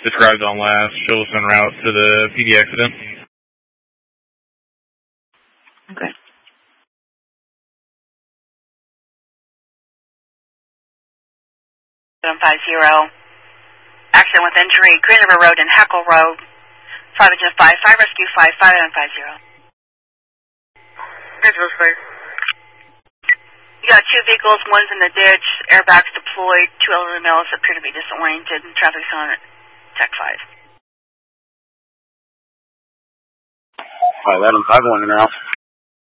described on last. Show us en route to the PD accident. Okay. 750. Accident with injury, Green River Road and Hackle Road. 5 Agent 5, 5 Rescue 5, 5750. You got 2 vehicles, one's in the ditch, airbags deployed, 2 elderly males appear to be disoriented, and traffic's on at Tech 5. 5 Adam 5 1 in route.